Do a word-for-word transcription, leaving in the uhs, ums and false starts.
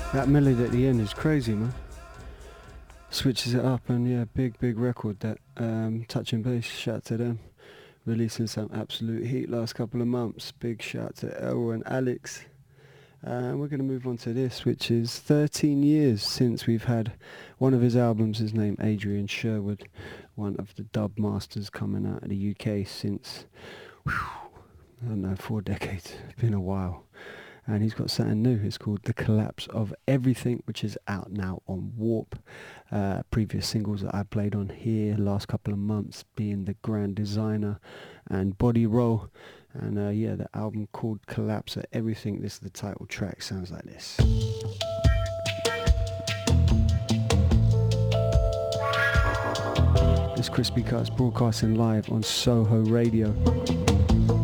That melody at the end is crazy, man. Switches it up, and yeah, big, big record, that um, Touch and Bass. Shout out to them. Releasing some absolute heat last couple of months. Big shout out to El and Alex. And uh, we're going to move on to this, which is thirteen years since we've had one of his albums. His name, Adrian Sherwood, one of the dub masters coming out of the U K since, whew, I don't know, four decades. It's been a while. And he's got something new. It's called The Collapse of Everything, which is out now on Warp. Uh, previous singles that I played on here last couple of months being The Grand Designer and Body Roll. And uh, yeah, the album called Collapse of Everything. This is the title track. Sounds like this. It's Crispy Cuts broadcasting live on Soho Radio.